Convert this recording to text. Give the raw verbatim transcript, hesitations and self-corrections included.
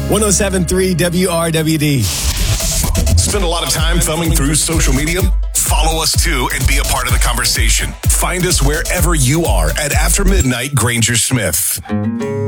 one oh seven point three W R W D. Spend a lot of time thumbing through social media? Follow us too and be a part of the conversation. Find us wherever you are at After Midnight Granger Smith.